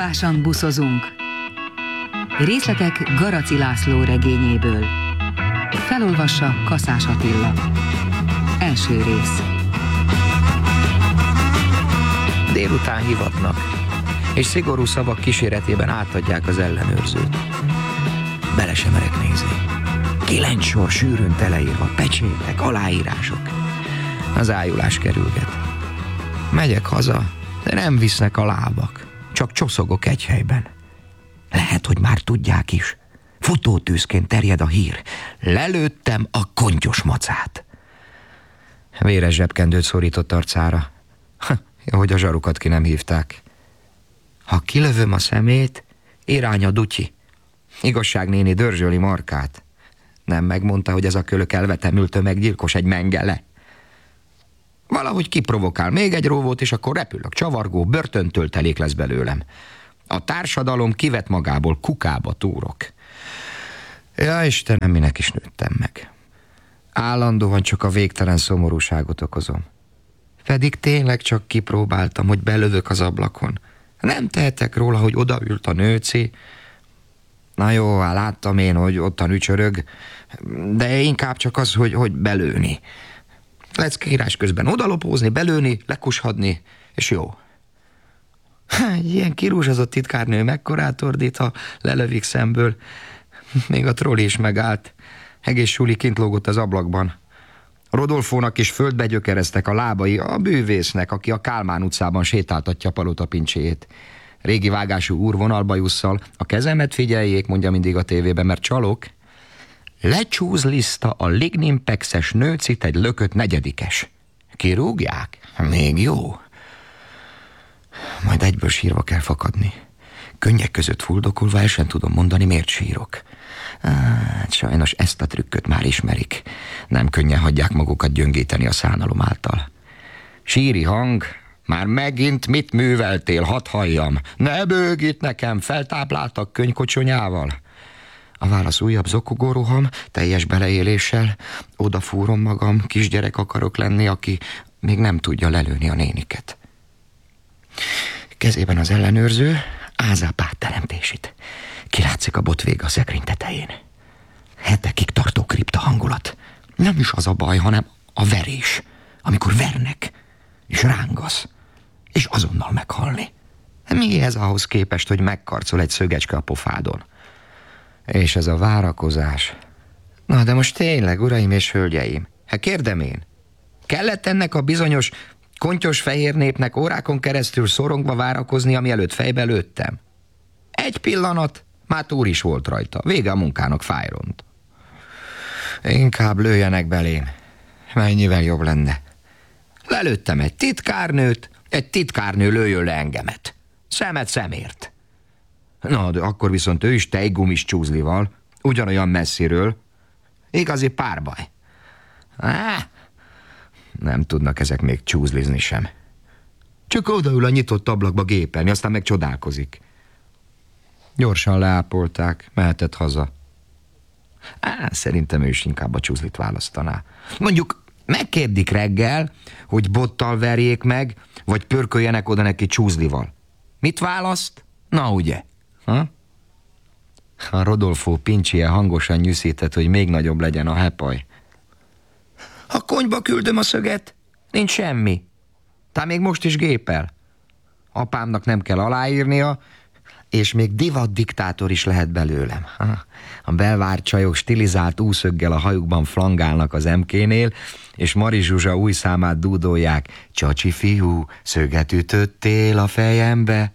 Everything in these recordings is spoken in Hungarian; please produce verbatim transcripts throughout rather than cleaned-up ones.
Pompásan buszozunk. Részletek Garaci László regényéből. Felolvassa Kaszás Attila. Első rész. Délután hivatnak, és szigorú szavak kíséretében átadják az ellenőrzőt. Bele sem merek nézni. Kilenc sor sűrűn teleírva, pecsétek, aláírások. Az ájulás kerülget. Megyek haza, de nem visznek a lábak. Csak csoszogok egy helyben. Lehet, hogy már tudják is. Futótűzként terjed a hír. Lelőttem a kontyos macát. Véres zsebkendőt szorított arcára. Ha, jó, hogy a zsarukat ki nem hívták. Ha kilövöm a szemét, irány a dutyi. Igazságnéni dörzsöli Markát. Nem megmondta, hogy ez a kölök elvetemült tömeggyilkos, egy mengele? Valahogy kiprovokál még egy róvót, és akkor repülök, csavargó, börtöntöltelék lesz belőlem. A társadalom kivet magából, kukába túrok. Ja, Istenem, minek is nőttem meg. Állandóan csak a végtelen szomorúságot okozom. Pedig tényleg csak kipróbáltam, hogy belövök az ablakon. Nem tehetek róla, hogy odaült a nőci. Na jó, hát láttam én, hogy ottan ücsörög, de inkább csak az, hogy, hogy belőni. Leckeírás közben odalopózni, belőni, lekushadni, és jó. Egy ilyen kirúzsazott titkárnő mekkorát ordít, ha lelövik szemből. Még a trolli is megállt. Egész suli kint lógott az ablakban. Rodolfónak is földbe gyökereztek a lábai, a bűvésznek, aki a Kálmán utcában sétáltatja palota pincséjét. Régi vágású úr vonalbajusszal, a kezemet figyeljék, mondja mindig a tévében, mert csalok. Lecsúzliszta a lignimpexes nőcit egy lökött negyedikes. Kirúgják? Még jó. Majd egyből sírva kell fakadni. Könnyek között fuldokolva el sem tudom mondani, miért sírok. Hát, sajnos ezt a trükköt már ismerik. Nem könnyen hagyják magukat gyöngíteni a szánalom által. Síri hang, már megint mit műveltél, hadd halljam. Ne bőgít nekem, feltápláltak könyvkocsonyával. A válasz újabb zokogó roham, teljes beleéléssel. Odafúrom magam, kisgyerek akarok lenni, aki még nem tudja lelőni a néniket. Kezében az ellenőrző, Ázáp teremtését. Kilátszik a botvég a szekrény tetején. Hetekig tartó kripta hangulat. Nem is az a baj, hanem a verés. Amikor vernek, és rángasz, és azonnal meghalni. Mi ez ahhoz képest, hogy megkarcol egy szögecske a pofádon? És ez a várakozás. Na, de most tényleg, uraim és hölgyeim, hát kérdem én, kellett ennek a bizonyos kontyos fehér népnek órákon keresztül szorongva várakozni, ami előtt fejbe lőttem? Egy pillanat, már túl is volt rajta. Vége a munkának, fájront. Inkább lőjenek belém. Mennyivel jobb lenne. Lelőttem egy titkárnőt, egy titkárnő lőjön le engemet. Szemet szemért. Na, de akkor viszont ő is tejgumis csúzlival, ugyanolyan messziről. Igazi párbaj. Á, nem tudnak ezek még csúzlizni sem. Csak odaül a nyitott ablakba gépelni, aztán meg csodálkozik. Gyorsan leápolták, mehetett haza. Á, szerintem ő is inkább a csúzlit választaná. Mondjuk megkérdik reggel, hogy bottal verjék meg, vagy pörköljenek oda neki csúzlival. Mit választ? Na ugye? Ha? A Rodolfo pincsie hangosan nyűszített, hogy még nagyobb legyen a hepaj. A konyba küldöm a szöget, nincs semmi. Tá még most is gépel. Apámnak nem kell aláírnia, és még divat diktátor is lehet belőlem. A belvárt csajok stilizált úszöggel a hajukban flangálnak az emkénél, és Mari Zsuzsa új számát dúdolják. Csacsi fiú, szöget ütöttél a fejembe?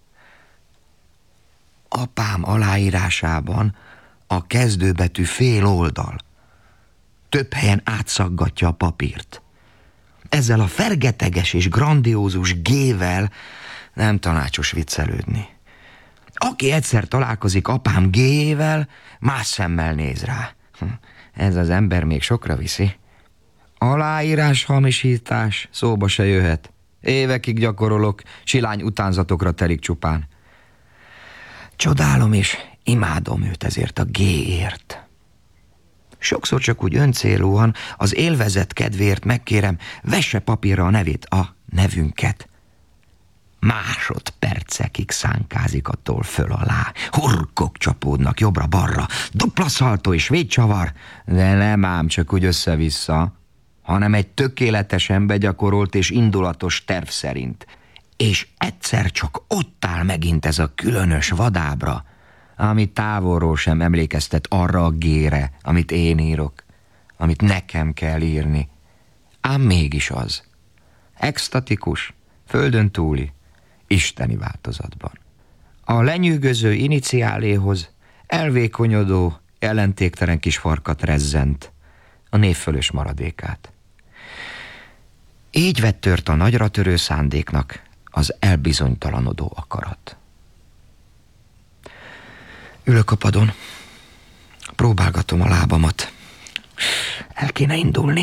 Apám aláírásában a kezdőbetű fél oldal. Több helyen átszaggatja a papírt. Ezzel a fergeteges és grandiózus G-vel nem tanácsos viccelődni. Aki egyszer találkozik apám G-jével, más szemmel néz rá. Ez az ember még sokra viszi. Aláírás hamisítás szóba se jöhet. Évekig gyakorolok, silány utánzatokra telik csupán. Csodálom és imádom őt ezért a G-ért. Sokszor csak úgy öncélúan, az élvezet kedvéért megkérem, vesse papírra a nevét, a nevünket. Másodpercekig szánkázik attól föl alá. Hurkok csapódnak jobbra-balra, dupla szaltó és védcsavar, de nem ám csak úgy össze-vissza, hanem egy tökéletesen begyakorolt és indulatos terv szerint. És egyszer csak ott áll megint ez a különös vadábra, ami távolról sem emlékeztet arra a gére, amit én írok, amit nekem kell írni. Ám mégis az. Extatikus, földön túli, isteni változatban. A lenyűgöző iniciáléhoz elvékonyodó, jelentéktelen kis farkat rezzent, a névfölös maradékát. Így vett tört a nagyra törő szándéknak az elbizonytalanodó akarat. Ülök a padon, próbálgatom a lábamat. El kéne indulni.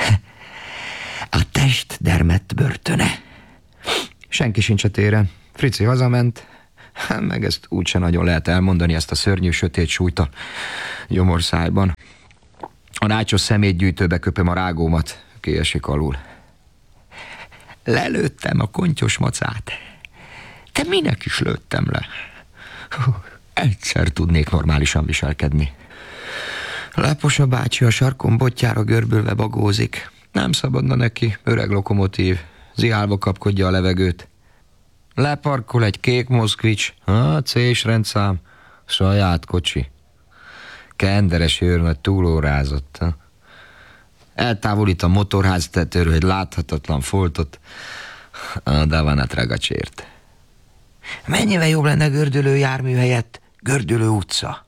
A test dermedt börtöne. Senki sincs a téren. Frici hazament, meg ezt úgyse nagyon lehet elmondani, ezt a szörnyű sötét súlyt a gyomorszájban. A nácsos szemétgyűjtőbe köpöm a rágómat, kiesik alul. Lelőttem a kontyos macát. Te minek is lőttem le? Egyszer tudnék normálisan viselkedni. Láposa bácsi a sarkon botjára görbülve bagózik. Nem szabadna neki, öreg lokomotív. Ziálva kapkodja a levegőt. Leparkol egy kék moszkvics, a cés rendszám, saját kocsi. Kenderes őrnagy túlórázott. Ha? Eltávolít a motorháztetőről egy láthatatlan foltot, de van a tragacsért. Mennyivel jobb lenne gördülő jármű helyett gördülő utca?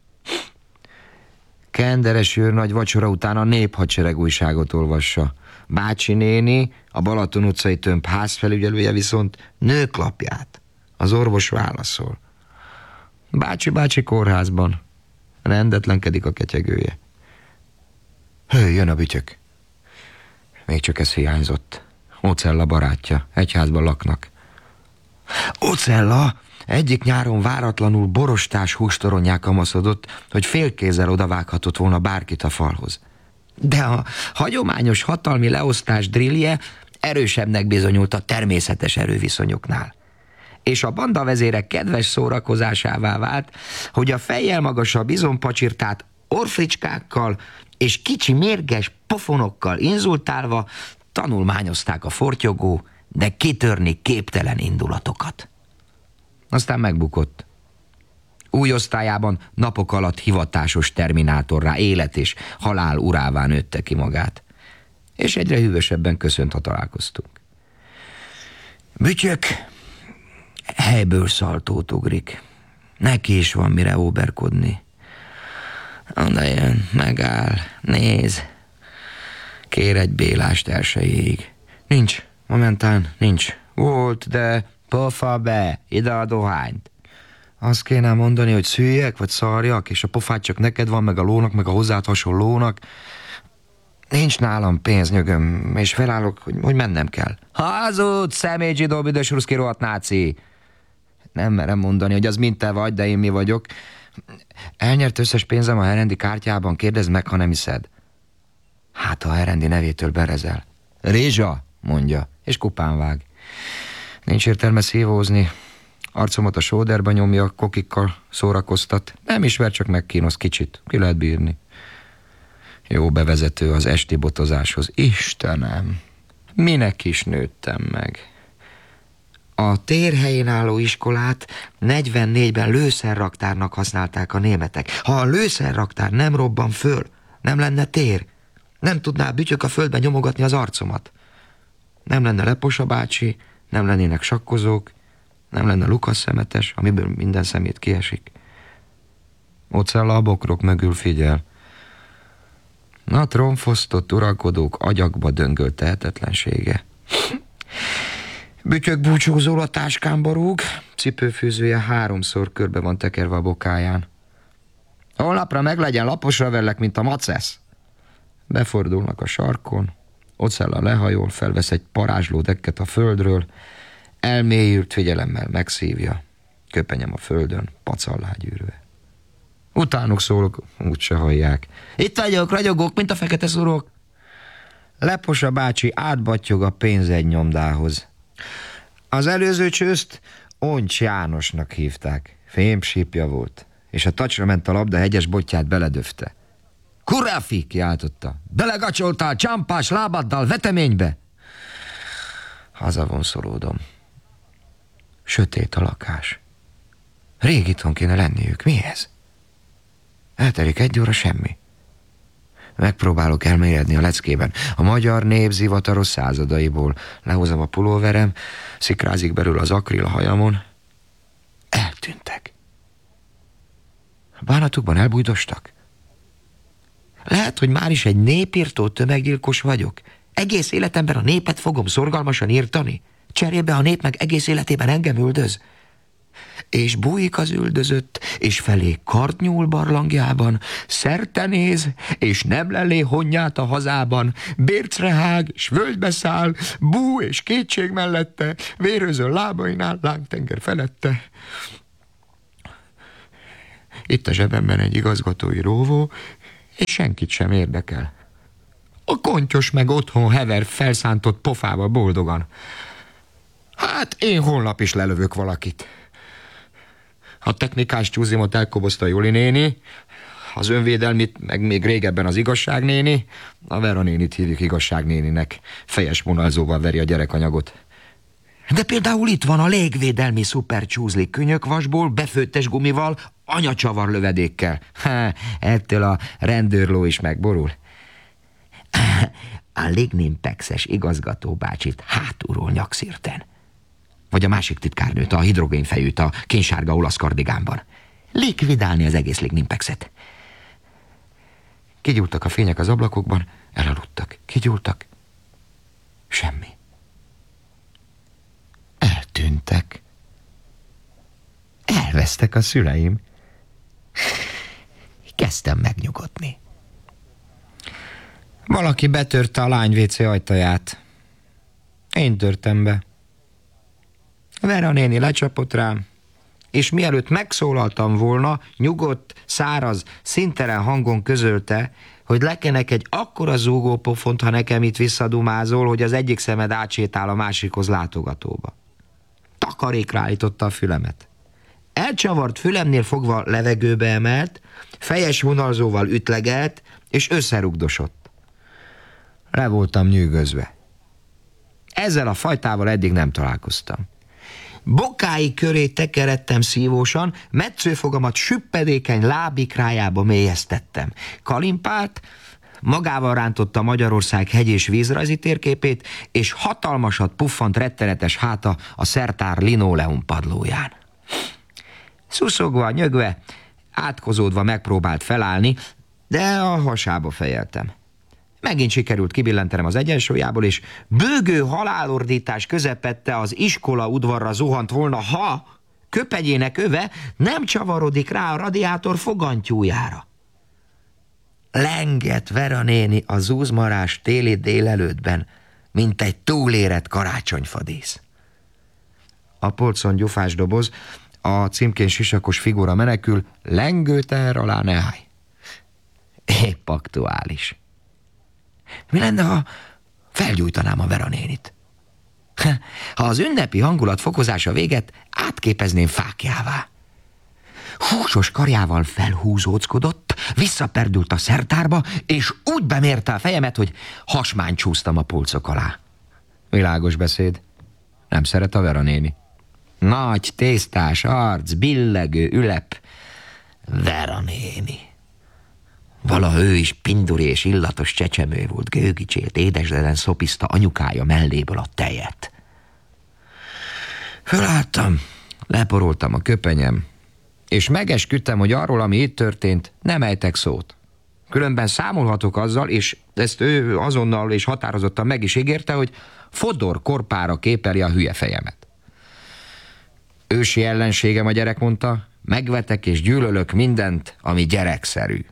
Kenderes őrnagy vacsora után a Néphadsereg újságot olvassa. Bácsi néni, a Balaton utcai tömb házfelügyelője viszont nőklapját. Az orvos válaszol. Bácsi-bácsi kórházban. Rendetlenkedik a ketyegője. Hő, jön a bütyök. Még csak ez hiányzott. Ocella barátja, egy házban laknak. Ocella egyik nyáron váratlanul borostás hústoronyá kamaszodott, hogy félkézzel odavághatott volna bárkit a falhoz. De a hagyományos hatalmi leosztás drillje erősebbnek bizonyult a természetes erőviszonyoknál. És a bandavezérek kedves szórakozásává vált, hogy a fejjel magasabb bizonpacsirtát orfricskákkal és kicsi mérges pofonokkal inzultálva tanulmányozták a fortyogó, de kitörni képtelen indulatokat. Aztán megbukott. Új osztályában napok alatt hivatásos terminátorrá, élet és halál urává nőtte ki magát. És egyre hűvösebben köszönt, ha találkoztunk. Bütyök helyből szaltót ugrik. Neki is van mire óberkodni. Oda jön, megáll, néz. Kér egy bélást elsőjéig. Nincs, momentán nincs. Volt, de pofa be, ide a dohányt. Azt kéne mondani, hogy szüljek, vagy szarjak, és a pofát csak neked van, meg a lónak, meg a hozzád hasonlónak. Nincs nálam pénz, nyögöm, és felállok, hogy, hogy mennem kell. Hazud, személyzsidó, büdös ruszki rohadt náci. Nem merem mondani, hogy az mind te vagy, de én mi vagyok. Elnyert összes pénzem a Herendi kártyában, kérdezd meg, ha nem hiszed. Hát a Herendi nevétől berezel. Rézsa, mondja, és kupán vág. Nincs értelme szívózni. Arcomat a sóderba nyomja, kokikkal szórakoztat. Nem ismer, csak megkínosz kicsit. Ki lehet bírni. Jó bevezető az esti botozáshoz. Istenem, minek is nőttem meg. A térhelyén álló iskolát negyvennégyben lőszerraktárnak használták a németek. Ha a lőszerraktár nem robban föl, nem lenne tér. Nem tudná Bütyök a földben nyomogatni az arcomat. Nem lenne Leposa bácsi, nem lennének sakkozók, nem lenne Lukasz szemetes, amiből minden szemét kiesik. Ocella a bokrok mögül figyel. A trónfosztott uralkodók agyakba döngölt tehetetlensége. Bütyök búcsúzól a táskámba rúg, cipőfűzője háromszor körbe van tekerve a bokáján. Holnapra meg legyen laposra vellek, mint a macesz. Befordulnak a sarkon, Ocella lehajol, felvesz egy parázsló dekket a földről, elmélyült figyelemmel megszívja, köpenyem a földön, pacallá gyűrve. Utánuk szólok, úgyse hallják. Itt vagyok, ragyogok, mint a fekete szurok. Leposa bácsi átbattyog a pénzegynyomdához. Az előző csőzt Oncs Jánosnak hívták. Fémsípja volt, és a tacsra ment a labda, hegyes botját beledöfte. Kuráfi, kiáltotta. Belegacsoltál csámpás lábaddal veteménybe. Hazavonszolódom. Sötét a lakás. Rég itthon kéne lenniük. Mi ez? Eltelik egy óra, semmi. Megpróbálok elmélyedni a leckében. A magyar nép zivataros századaiból. Lehozom a pulóverem, szikrázik belül az akril a hajamon. Eltűntek. Bánatukban elbújdostak. Lehet, hogy már is egy népírtó tömeggyilkos vagyok. Egész életemben a népet fogom szorgalmasan írtani. Cserébe a nép meg egész életében engem üldöz. És bújik az üldözött, és felé kard nyúl barlangjában, szerte néz, és nem lelé honnyát a hazában, bércre hág, s völgybe száll, bú és kétség mellette, vérőző lábainál, lángtenger felette. Itt a zsebemben egy igazgatói róvó, és senkit sem érdekel. A kontyos meg otthon hever felszántott pofával boldogan. Hát én holnap is lelövök valakit. A technikás csúzimot elkobozta Juli néni, az önvédelmit meg még régebben az igazság néni, a Vera nénit hívjuk igazság néninek, fejes vonalzóval veri a gyerekanyagot. De például itt van a légvédelmi szupercsúzli könyökvasból, befőttes gumival, anyacsavar lövedékkel. Ha, ettől a rendőrló is megborul. A lignimpexes igazgató bácsit hátulról nyakszírten. Vagy a másik titkárnőt, a hidrogénfejűt, a kénsárga olasz kardigánban. Likvidálni az egész lignimpexet. Kigyúltak a fények az ablakokban, elaludtak. Kigyúltak. Semmi. Eltűntek. Elvesztek a szüleim. Kezdtem megnyugodni. Valaki betörte a lány vécé ajtaját. Én törtem be. Vera néni lecsapott rám, és mielőtt megszólaltam volna, nyugodt, száraz, szintelen hangon közölte, hogy lekenek egy akkora zúgópofont, ha nekem itt visszadumázol, hogy az egyik szemed átsétál a másikhoz látogatóba. Takarékra állította a fülemet. Elcsavart fülemnél fogva levegőbe emelt, fejes vonalzóval ütlegelt, és összerugdosott. Le voltam nyűgözve. Ezzel a fajtával eddig nem találkoztam. Bokái köré tekeredtem szívósan, metszőfogamat süppedékeny lábikrájába mélyeztettem. Kalimpált, magával rántotta Magyarország hegy- és vízrajzi térképét, és hatalmasat puffant rettenetes háta a szertár linóleum padlóján. Szuszogva, nyögve, átkozódva megpróbált felállni, de a hasába fejeltem. Megint sikerült kibillentenem az egyensúlyából, és bőgő halálordítás közepette az iskola udvarra zuhant volna, ha köpenyének öve nem csavarodik rá a radiátor fogantyújára. Lengett Vera néni a zúzmarás téli délelőttben, mint egy túlérett karácsonyfadísz. A polcon gyufás doboz, a címkén sisakos figura menekül, lengő teher alá ne állj. Épp aktuális. Mi lenne, ha felgyújtanám a Vera nénit? Ha az ünnepi hangulat fokozása véget, átképezném fákjává. Húsos karjával felhúzóckodott, visszaperdült a szertárba, és úgy bemérte a fejemet, hogy hasmány csúsztam a polcok alá. Világos beszéd. Nem szeret a Vera néni. Nagy, tésztás arc, billegő ülep. Vera néni. Valaha ő is pinduri és illatos csecsemő volt, gőgicsélt, édesdelen szopiszta anyukája melléből a tejet. Fölálltam, leporoltam a köpenyem, és megesküdtem, hogy arról, ami itt történt, nem ejtek szót. Különben számolhatok azzal, és ezt ő azonnal és határozottan meg is ígérte, hogy Fodor korpára képeli a hülye fejemet. Ősi ellenségem a gyerek, mondta, megvetek és gyűlölök mindent, ami gyerekszerű.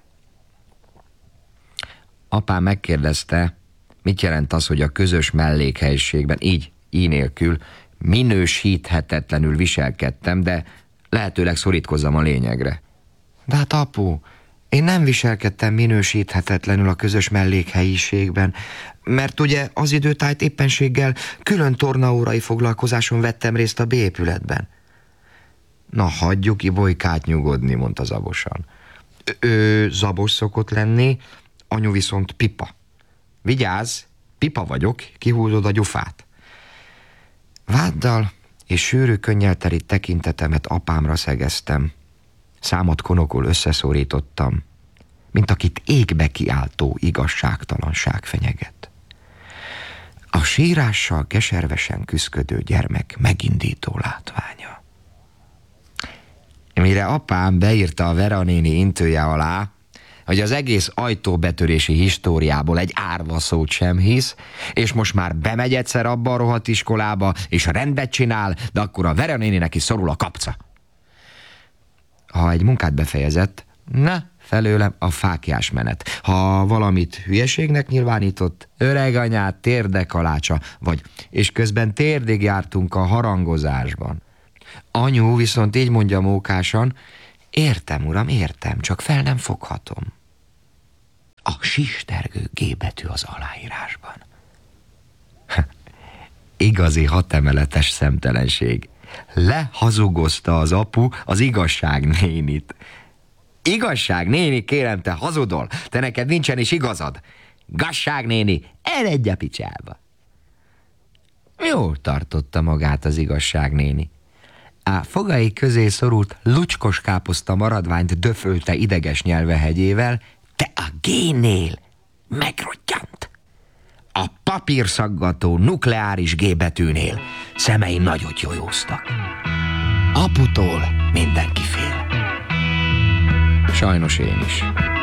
Apám megkérdezte, mit jelent az, hogy a közös mellékhelyiségben, így, így nélkül, minősíthetetlenül viselkedtem, de lehetőleg szorítkozzam a lényegre. De hát apu, Én nem viselkedtem minősíthetetlenül a közös mellékhelyiségben, mert ugye az időtájt éppenséggel külön tornaórai foglalkozáson vettem részt a B-épületben. Na, hagyjuk Ibolykát nyugodni, mondta zabosan. Ő zabos szokott lenni, anyu viszont pipa. Vigyázz, pipa vagyok, kihúzod a gyufát. Váddal és sűrű könnyel terít tekintetemet apámra szegeztem. Számat konokul összeszorítottam, mint akit égbe kiáltó igazságtalanság fenyeget. A sírással keservesen küszködő gyermek megindító látványa. Mire apám beírta a Vera néni intője alá, hogy az egész ajtóbetörési históriából egy árva szót sem hisz, és most már bemegy egyszer abba a rohadt iskolába, és rendet csinál, de akkor a Vera néninek is szorul a kapca. Ha egy munkát befejezett, na, felőlem a fáklyás menet. Ha valamit hülyeségnek nyilvánított, öreg anyád térdekalácsa, vagy, és közben térdig jártunk a harangozásban. Anyu viszont így mondja mókásan, értem, uram, értem, csak fel nem foghatom. A sistergő G betű az aláírásban. Igazi hatemeletes szemtelenség. Lehazugozta az apu az igazság nénit. Igazság néni, kérem, te hazudol, te neked nincsen is igazad. Gasság néni, eredj a picsába. Jól tartotta magát az igazság néni. A fogai közé szorult lucskos káposzta maradványt döfölte ideges nyelvehegyével, te a G-nél megrottyant. A papírszaggató nukleáris G betűnél szemei nagyot jojóztak. Aputól mindenki fél. Sajnos én is.